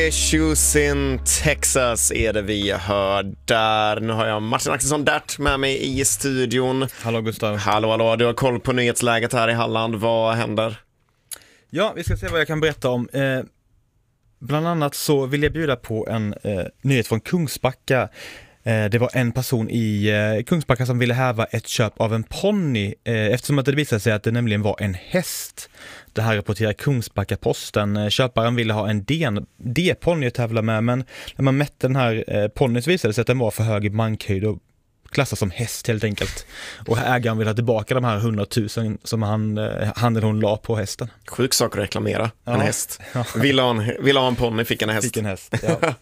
Issues in Texas är det vi hör där. Nu har jag Martin Axelsson Dert med mig i studion. Hallå Gustav. Hallå, du har koll på nyhetsläget här i Halland. Vad händer? Ja, vi ska se vad jag kan berätta om. Bland annat så vill jag bjuda på en nyhet från Kungsbacka. Det var en person i Kungsbacka som ville häva ett köp av en ponny eftersom att det visade sig att det nämligen var en häst. Det här rapporterar Kungsbacka-posten. Köparen ville ha en D-ponny att tävla med, men när man mätte den här ponnyn så visade det sig att den var för hög i mankhöjd och klassas som häst helt enkelt. Och ägaren vill ha tillbaka de här 100 000 som han eller hon la på hästen. Sjuk sak att reklamera, en häst. Vill ha en ponny, fick en häst. Fick en häst, ja.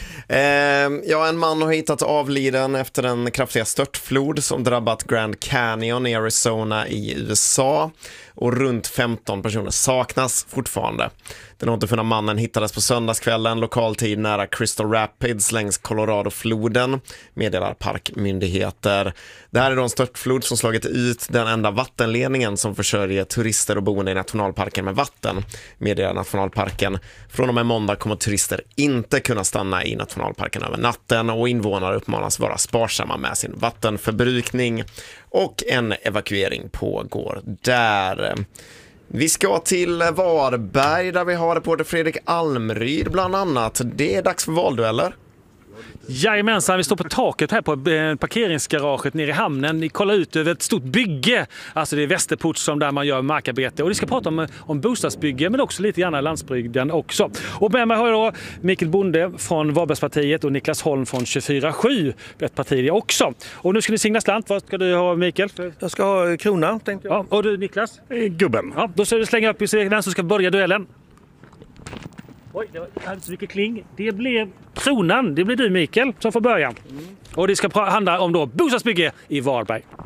En man har hittats avliden efter en kraftiga störtflod som drabbat Grand Canyon i Arizona i USA. Och runt 15 personer saknas fortfarande. Den återfunna mannen hittades på söndagskvällen lokaltid nära Crystal Rapids längs Colorado-floden, meddelar parkmyndigheter. Det här är då en störtflod som slagit ut den enda vattenledningen som försörjer turister och boende i nationalparken med vatten, meddelar nationalparken. Från och med måndag kommer turister inte kunna stanna i nationalparken över natten och invånare uppmanas vara sparsamma med sin vattenförbrukning. Och en evakuering pågår där. Vi ska till Varberg där vi har reporter Fredrik Almryd bland annat. Det är dags för valdueller. Jajamensan, vi står på taket här på parkeringsgaraget nere i hamnen. Ni kollar ut över ett stort bygge. Alltså det är Västerport som där man gör markarbete. Och vi ska prata om bostadsbygge men också lite grann landsbygden också. Och med mig har jag då Mikael Bonde från Varbergspartiet och Niklas Holm från 24/7. Ett parti också. Och nu ska ni signa slant. Vad ska du ha, Mikael? Jag ska ha krona, tänkte jag. Ja, och du, Niklas? Gubben. Ja, då ska du slänga upp i vem som ska börja duellen. Oj, det var inte så mycket kling. Det blev kronan. Det blir du, Mikael, som får börja. Och det ska handla om då bostadsbygge i Varberg.